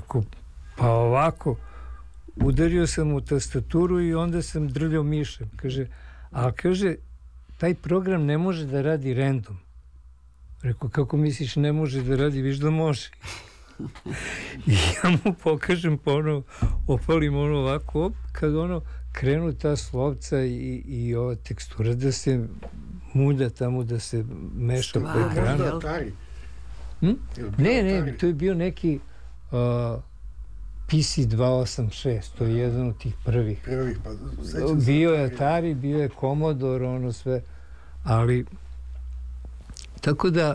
Rekao, pa ovako, udario sam u tastaturu i onda sam drljao mišem. Kaže, ali kaže, taj program ne može da radi random. Rekao, kako misliš ne može da radi, viš da može. I ja mu pokažem ponovo, opalim ono ovako, kad ono krenu ta slovca i ova tekstura da se mulja tamo, da se meša po ekranu. Ne, to je bio neki PC 286, to je jedan od tih prvih. Bio je Atari, bio je Commodore, ono sve, ali tako da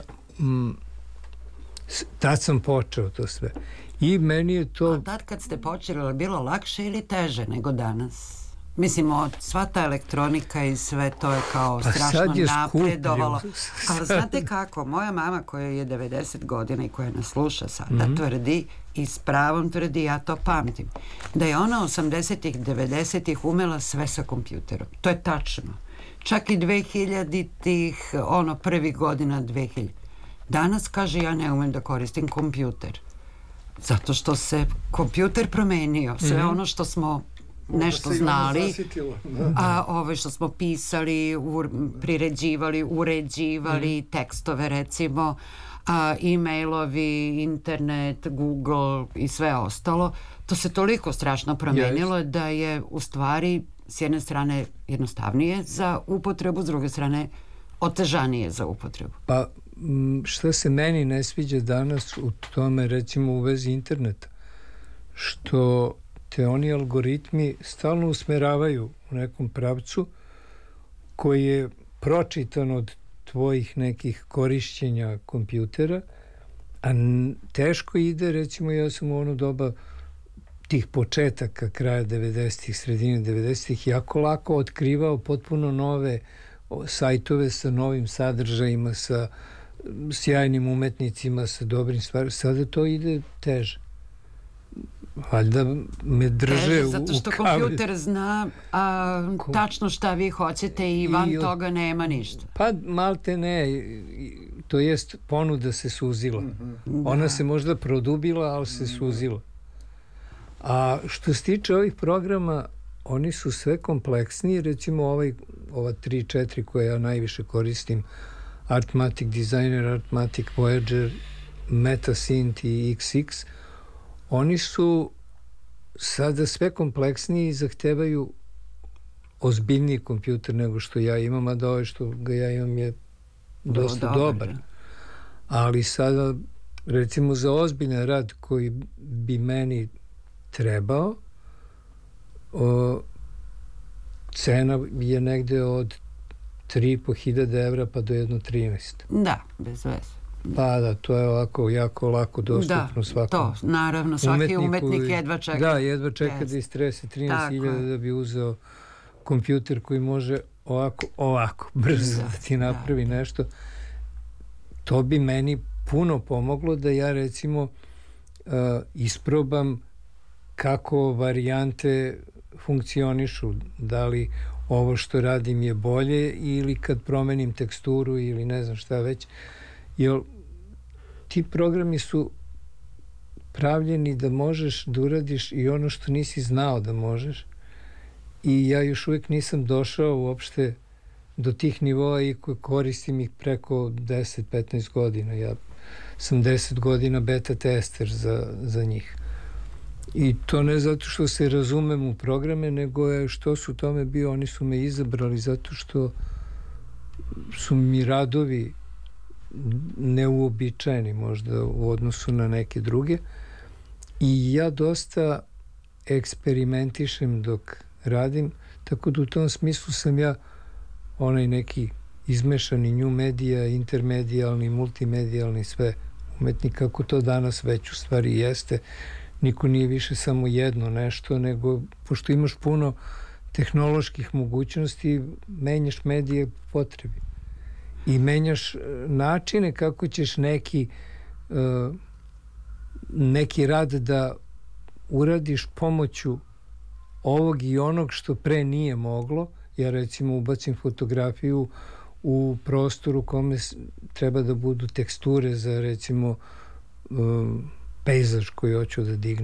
tad sam počeo to sve. I meni je to... A tad kad ste počeli, je bilo lakše ili teže nego danas? Mislim, sva ta elektronika i sve to je kao strašno napredovalo. Ali znate kako, moja mama koja je 90 godina i koja nas sluša sada, tvrdi, i s pravom tvrdi, ja to pamtim, da je ona 80-ih, 90-ih umela sve sa kompjuterom. To je tačno. Čak i 2000-ih, prvih godina 2000. Danas kaže, ja ne umem da koristim kompjuter. Zato što se kompjuter promenio. Sve ono što smo nešto znali, što smo pisali, priređivali, uređivali, tekstove recimo, e-mailovi, internet, Google i sve ostalo, to se toliko strašno promenilo da je u stvari s jedne strane jednostavnije za upotrebu, s druge strane otežanije za upotrebu. Pa šta se meni ne sviđa danas u tome, recimo u vezi interneta, što te oni algoritmi stalno usmeravaju u nekom pravcu koji je pročitan od tvojih nekih korišćenja kompjutera, a teško ide, recimo ja sam u ono doba tih početaka kraja 90-ih, sredine 90-ih, jako lako otkrivao potpuno nove sajtove sa novim sadržajima, sa sjajnim umetnicima, sa dobrim stvarima. Sada to ide teže. Valjda me drže u zato što kompjuter zna tačno šta vi hoćete i van toga nema ništa. Pa malte ne, to jest ponuda se suzila. Ona se možda produbila, ali se suzila. A što se tiče ovih programa, oni su sve kompleksniji, recimo ova 3-4 koje ja najviše koristim, Artmatic Designer, Artmatic Voyager, Metasynth i XX, oni su sada sve kompleksniji i zahtevaju ozbiljniji kompjuter nego što ja imam, a da ovaj što ga ja imam je dosta dobar. Ali sada, recimo za ozbiljan rad koji bi meni trebao, cena je negde od 3.500 evra pa do 1.13. Da, bez veze. Pa da, to je ovako jako lako dostupno svakom. To, naravno, svaki umetnik jedva čeka. Da, jedva čeka da istrese 13.000 da bi uzeo kompjuter koji može ovako brzo da ti napravi nešto. To bi meni puno pomoglo da ja recimo isprobam kako varijante funkcionišu, da li ovo što radim je bolje ili kad promenim teksturu ili ne znam šta već. Jer ti programi su pravljeni da možeš da uradiš i ono što nisi znao da možeš, i ja još uvijek nisam došao uopšte do tih nivoa i koristim ih preko 10-15 godina. Ja sam 10 godina beta tester za njih. I to ne zato što se razumem u programe, nego je što su tome bio, oni su me izabrali zato što su mi radovi neuobičajeni možda u odnosu na neke druge, i ja dosta eksperimentišem dok radim, tako da u tom smislu sam ja onaj neki izmešani new media, intermedijalni, multimedijalni, sve umetnik, kako to danas već u stvari jeste. Niko nije više samo jedno nešto, nego pošto imaš puno tehnoloških mogućnosti, menjaš medije po potrebi i menjaš načine kako ćeš neki rad da uradiš pomoću ovog i onog što pre nije moglo. Ja recimo ubacim fotografiju u prostoru kome treba da budu teksture za recimo pejzaž koji hoću da dignem.